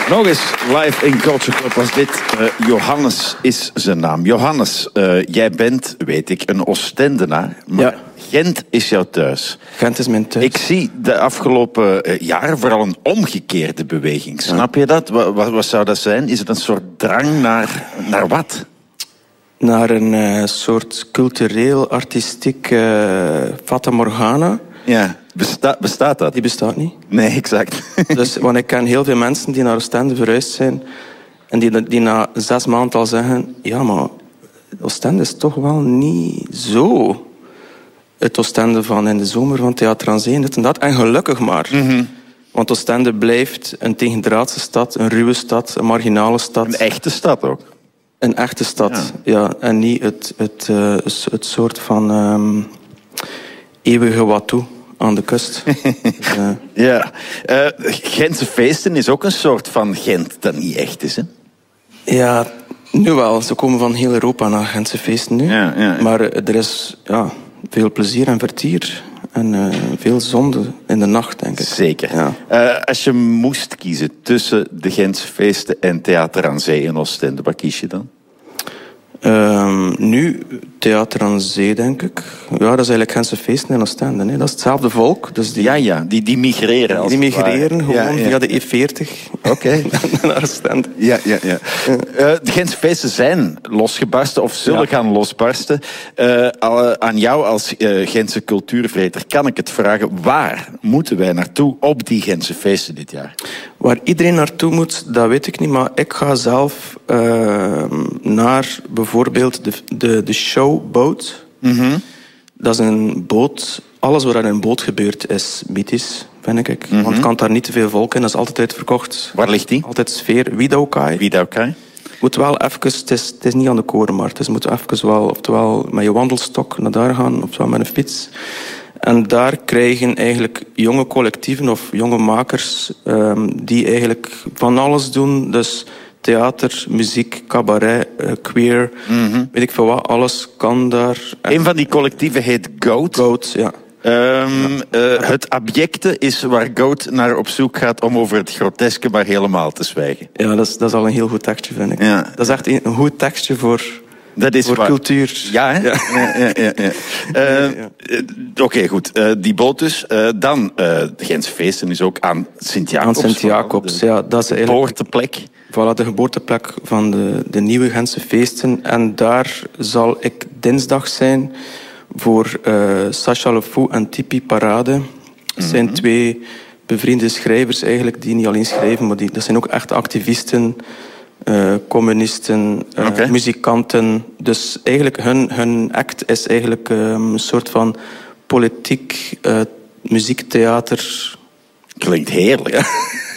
Nog eens live in Culture Club was dit. Johannes is zijn naam. Johannes, jij bent, weet ik, een Oostendenaar. Maar ja. Gent is jouw thuis. Gent is mijn thuis. Ik zie de afgelopen jaren vooral een omgekeerde beweging. Snap je dat? Wat zou dat zijn? Is het een soort drang naar wat? Naar een soort cultureel, artistiek Fata Morgana. Ja, bestaat dat? Die bestaat niet. Nee, exact. Dus, want ik ken heel veel mensen die naar Oostende verhuisd zijn en die na 6 maanden al zeggen, ja, maar Oostende is toch wel niet zo het Oostende van in de zomer van Theater aan Zee, dit en dat. En gelukkig maar. Mm-hmm. Want Oostende blijft een tegendraadse stad, een ruwe stad, een marginale stad. Een echte stad ook. Een echte stad, ja. En niet het soort van eeuwige Watteau aan de kust. Ja. Gentse feesten is ook een soort van Gent dat niet echt is, hè? Ja, nu wel. Ze komen van heel Europa naar Gentse feesten nu. Ja. Maar er is veel plezier en vertier. En veel zonde in de nacht, denk ik. Zeker. Ja. Als je moest kiezen tussen de Gentse feesten en Theater aan Zee in Oostende, wat kies je dan? Nu, Theater aan Zee, denk ik. Ja, dat is eigenlijk Gentse feesten in Oostende. Nee? Dat is hetzelfde volk. Dus die migreren. Die migreren gewoon via de E40. Oké. Naar Oostende. Ja. De Gentse feesten zijn losgebarsten of zullen gaan losbarsten. Aan jou als Gentse cultuurvreter kan ik het vragen. Waar moeten wij naartoe op die Gentse feesten dit jaar? Waar iedereen naartoe moet, dat weet ik niet. Maar ik ga zelf naar bijvoorbeeld de showboot. Mm-hmm. Dat is een boot. Alles wat er in een boot gebeurt is mythisch, vind ik. Mm-hmm. Want er kan daar niet te veel volk in. Dat is altijd uitverkocht. Waar ligt die? Altijd sfeer. Wiedaukai. Moet wel even, het is niet aan de korenmarkt. Dus je moet even wel, oftewel met je wandelstok naar daar gaan, oftewel met een fiets. En daar krijgen eigenlijk jonge collectieven of jonge makers die eigenlijk van alles doen. Dus theater, muziek, cabaret, queer, weet ik veel wat. Alles kan daar. Een van die collectieven heet Goat. Goat, ja. Het abjecte is waar Goat naar op zoek gaat om over het groteske maar helemaal te zwijgen. Ja, dat is al een heel goed tekstje, vind ik. Ja. Dat is echt een goed tekstje voor cultuur. Ja, hè? Ja. Oké, goed. Die boot dus. Dan, de Gentse feesten is ook aan Sint-Jacobs. Aan Sint-Jacobs, ja. Dat is de geboorteplek. Voilà, de geboorteplek van de nieuwe Gentse feesten. En daar zal ik dinsdag zijn voor Sacha Le Fou en Tipi Parade. Dat zijn 2 bevriende schrijvers eigenlijk, die niet alleen schrijven, maar dat zijn ook echt activisten, communisten, muzikanten. Dus eigenlijk hun act is eigenlijk een soort van politiek muziektheater. Klinkt heerlijk.